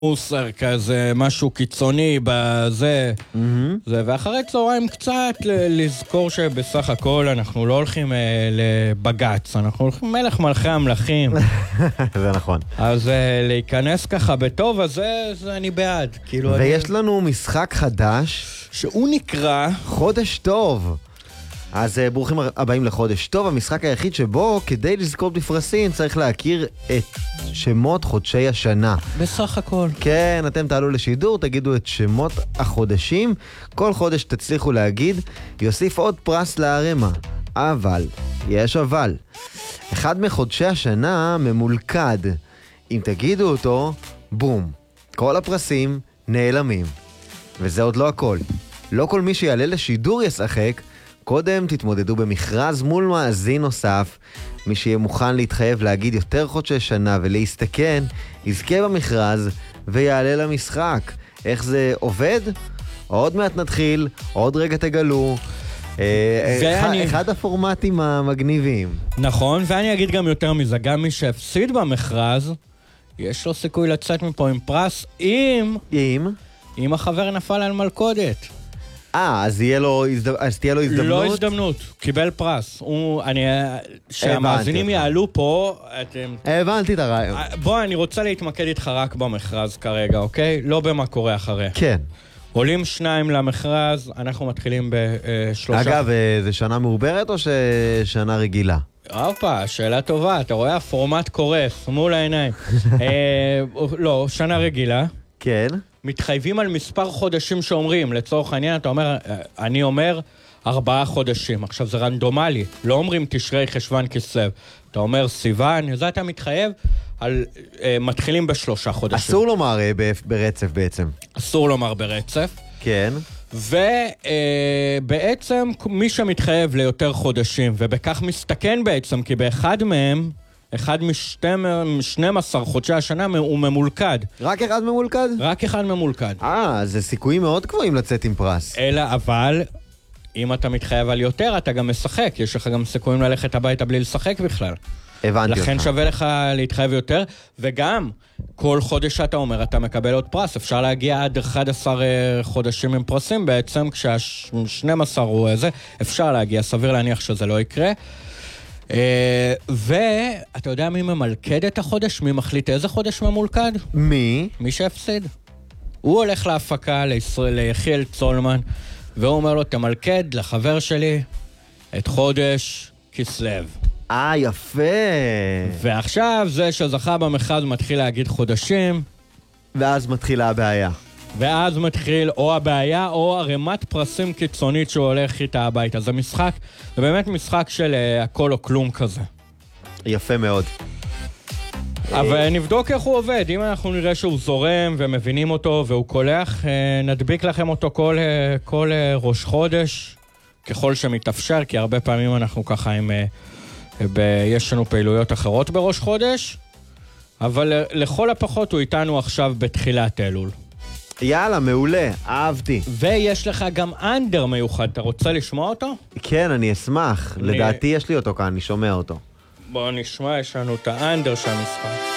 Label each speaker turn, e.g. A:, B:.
A: מוסר כזה, משהו קיצוני בזה, ואחרי צהריים קצת לזכור שבסך הכל אנחנו לא הולכים לבגץ, אנחנו הולכים מלך מלכי המלכים.
B: זה נכון.
A: אז להיכנס ככה בטוב, אז זה אני בעד.
B: ויש לנו משחק חדש,
A: שהוא נקרא
B: חודש טוב. אז ברוכים הבאים לחודש טוב, המשחק היחיד שבו כדי לזכות בפרסים צריך להכיר את שמות חודשי השנה.
A: בסך הכל.
B: כן, אתם תעלו לשידור, תגידו את שמות החודשים, כל חודש תצליחו להגיד, יוסיף עוד פרס להרמה. אבל, יש אבל, אחד מחודשי השנה ממולכד. אם תגידו אותו, בום, כל הפרסים נעלמים. וזה עוד לא הכל. לא כל מי שיעלה לשידור ישחק, קודם תתמודדו במכרז מול מאזין נוסף. מי שיהיה מוכן להתחייב להגיד יותר חודשי שנה ולהסתכן, יזכה במכרז ויעלה למשחק. איך זה עובד? עוד מעט נתחיל, עוד רגע תגלו. אחד הפורמטים המגניבים.
A: נכון, ואני אגיד גם יותר מזה, גם מי שהפסיד במכרז, יש לו סיכוי לצאת מפה עם פרס אם החבר נפל על מלכודת.
B: אז תהיה לו הזדמנות?
A: לא הזדמנות, קיבל פרס. שהמאזינים יעלו פה,
B: הבנתי את הרעיון.
A: בוא, אני רוצה להתמקד איתך רק במכרז כרגע, אוקיי? לא במה קורה אחרי.
B: כן.
A: עולים 2 למכרז, אנחנו מתחילים ב3.
B: אגב, זה שנה מעוברת או שנה רגילה?
A: אופה, שאלה טובה. אתה רואה, הפורמט קורס מול העיניים. לא, שנה רגילה.
B: כן.
A: מתחייבים על מספר חודשים שאומרים, לצורך העניין, אתה אומר, אני אומר 4 חודשים. עכשיו זה רנדומלי, לא אומרים תשרי חשבן כסלו. אתה אומר סיוון, זה אתה מתחייב על, מתחילים ב3 חודשים.
B: אסור לומר ברצף בעצם.
A: אסור לומר ברצף.
B: כן.
A: ובעצם מי שמתחייב ליותר חודשים, ובכך מסתכן בעצם, כי באחד מהם, אחד מ-12 חודשי השנה הוא ממולכד.
B: רק אחד ממולכד?
A: רק אחד ממולכד.
B: זה סיכויים מאוד גבוהים לצאת עם פרס.
A: אלא, אבל, אם אתה מתחייב על יותר, אתה גם משחק. יש לך גם סיכויים ללכת הביתה בלי לשחק בכלל.
B: הבנתי אותך.
A: לכן שווה לך להתחייב יותר, וגם, כל חודש שאתה אומר, אתה מקבל עוד פרס. אפשר להגיע עד 11 חודשים עם פרסים, בעצם כשה-12 הוא איזה, אפשר להגיע, סביר להניח שזה לא יקרה. ואתה יודע מי ממלכד את החודש? מי מחליט איזה חודש ממולכד?
B: מי?
A: מי שהפסיד. הוא הולך להפקה ליחיאל צולמן, והוא אומר לו, תמלכד לחבר שלי את חודש כסלו.
B: יפה.
A: ועכשיו זה שזכה במכרז מתחיל להגיד חודשים.
B: ואז מתחילה הבעיה.
A: ואז מתחיל או הבעיה או הרמת פרסים קיצונית שהוא הולך איתה הביתה. זה משחק, זה באמת משחק של הכל או כלום כזה.
B: יפה מאוד.
A: אבל נבדוק איך הוא עובד. אם אנחנו נראה שהוא זורם ומבינים אותו והוא קולח, נדביק לכם אותו כל ראש חודש, ככל שמתאפשר, כי הרבה פעמים אנחנו ככה יש לנו פעילויות אחרות בראש חודש, אבל לכל הפחות הוא איתנו עכשיו בתחילת אלול.
B: יאללה, מעולה, אהבתי.
A: ויש לך גם אנדר מיוחד, אתה רוצה לשמוע אותו?
B: כן, אני אשמח. לדעתי יש לי אותו כאן, אני שומע אותו.
A: בוא נשמע, יש לנו את האנדר של המשחק.